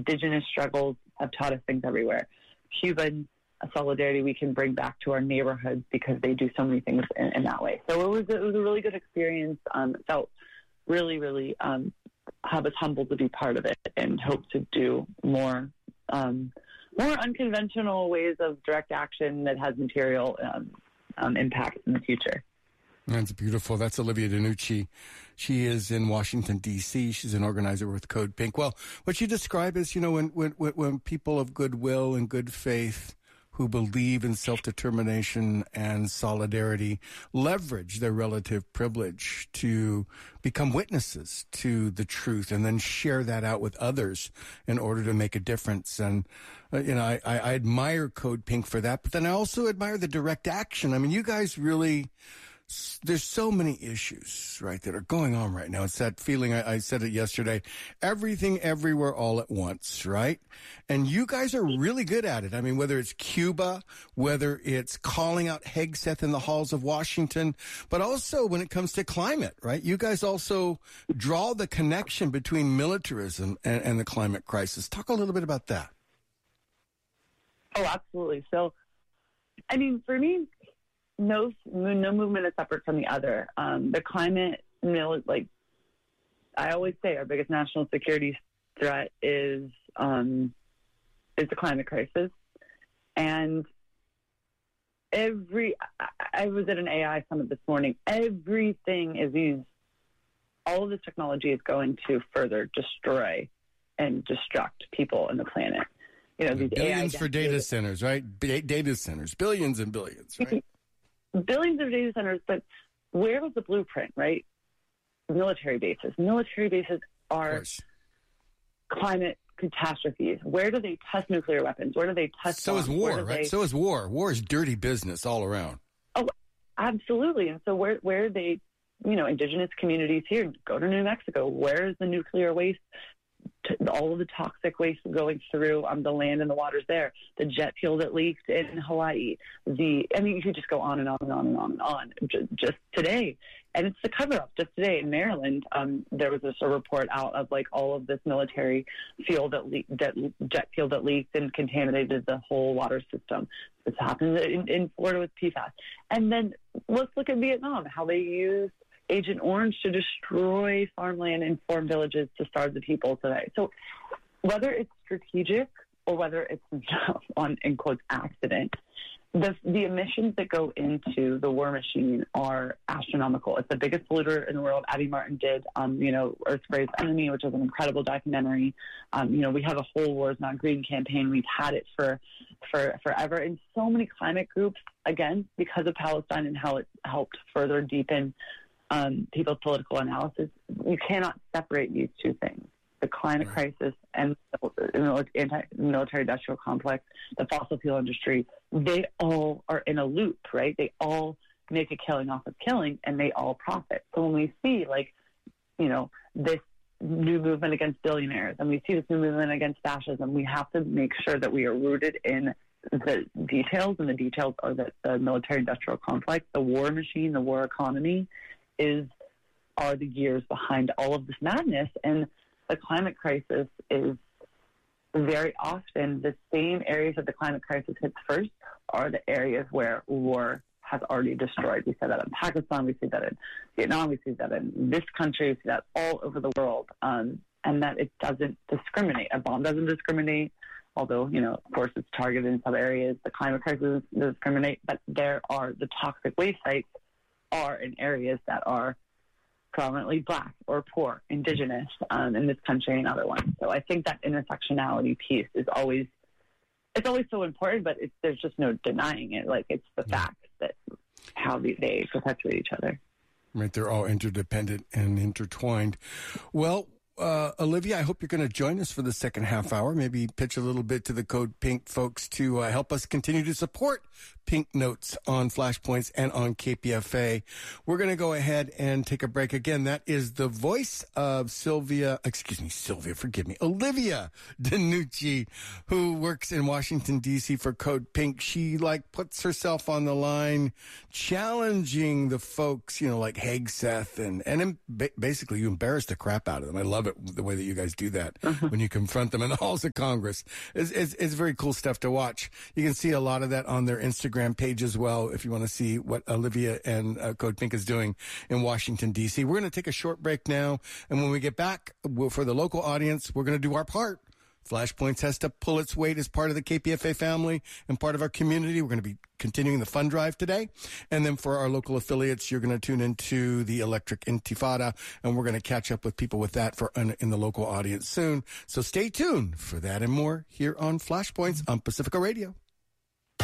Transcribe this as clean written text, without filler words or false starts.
indigenous struggles have taught us things everywhere. Cuban solidarity we can bring back to our neighborhoods because they do so many things in that way. So it was a really good experience. Felt really, really I was humbled to be part of it and hope to do more unconventional ways of direct action that has material impact in the future. That's beautiful. That's Olivia DeNucci. She is in Washington, D.C. She's an organizer with Code Pink. Well, what you describe is, when people of goodwill and good faith who believe in self-determination and solidarity leverage their relative privilege to become witnesses to the truth and then share that out with others in order to make a difference. And, I admire Code Pink for that, but then I also admire the direct action. I mean, you guys really... There's so many issues, right, that are going on right now. It's that feeling, I said it yesterday, everything, everywhere, all at once, right? And you guys are really good at it. I mean, whether it's Cuba, whether it's calling out Hegseth in the halls of Washington, but also when it comes to climate, right? You guys also draw the connection between militarism and the climate crisis. Talk a little bit about that. Oh, absolutely. So, I mean, for me, no movement is separate from the other. The climate, like I always say, our biggest national security threat is the climate crisis. And I was at an AI summit this morning. Everything is used. All of this technology is going to further destroy and destruct people and the planet. These billions for data centers, right? Data centers, billions and billions, right? Billions of data centers, but where was the blueprint, right? Military bases. Military bases are climate catastrophes. Where do they test nuclear weapons? Where do they test So is war, right? So is war. War is dirty business all around. Oh, absolutely. And so where they, indigenous communities here, go to New Mexico. Where is the nuclear waste? All of the toxic waste going through the land and the waters there, the jet fuel that leaked in Hawaii, you could just go on and on and on and on and on. Just today, and it's the cover-up. Just today in Maryland, there was a report out of all of this military fuel that jet fuel that leaked and contaminated the whole water system. This happened in Florida with PFAS. And then let's look at Vietnam, how they used Agent Orange to destroy farmland and farm villages to starve the people today. So whether it's strategic or whether it's on, in quotes, accident, the emissions that go into the war machine are astronomical. It's the biggest polluter in the world. Abby Martin did, Earth's Greatest Enemy, which is an incredible documentary. We have a whole War is Not Green campaign. We've had it for forever. And so many climate groups, again, because of Palestine and how it helped further deepen people's political analysis, you cannot separate these two things. The climate crisis and the anti-military industrial complex, the fossil fuel industry, they all are in a loop, right? They all make a killing off of killing, and they all profit. So when we see, this new movement against billionaires, and we see this new movement against fascism, we have to make sure that we are rooted in the details, and the details are that the military-industrial complex, the war machine, the war economy, are the gears behind all of this madness. And the climate crisis is very often the same areas that the climate crisis hits first are the areas where war has already destroyed. We see that in Pakistan, we see that in Vietnam, we see that in this country, we see that all over the world, and that it doesn't discriminate. A bomb doesn't discriminate, although, of course, it's targeted in some areas. The climate crisis doesn't discriminate, but the toxic waste sites are in areas that are prominently Black or poor, indigenous in this country and other ones. So I think that intersectionality piece is always so important, but there's just no denying it. It's the fact that how they perpetuate each other. Right, they're all interdependent and intertwined. Well, Olivia, I hope you're going to join us for the second half hour. Maybe pitch a little bit to the Code Pink folks to help us continue to support Pink Notes on Flashpoints and on KPFA. We're going to go ahead and take a break. Again, that is the voice of Olivia DeNucci, who works in Washington, D.C. for Code Pink. She puts herself on the line, challenging the folks, like Hegseth, and basically you embarrass the crap out of them. I love love it the way that you guys do that when you confront them in the halls of Congress. It's very cool stuff to watch. You can see a lot of that on their Instagram page as well if you want to see what Olivia and Code Pink is doing in Washington, D.C. We're going to take a short break now, and when we get back, for the local audience, we're going to do our part. Flashpoints has to pull its weight as part of the KPFA family and part of our community. We're going to be continuing the fund drive today. And then for our local affiliates, you're going to tune into the Electric Intifada, and we're going to catch up with people with that in the local audience soon. So stay tuned for that and more here on Flashpoints on Pacifica Radio.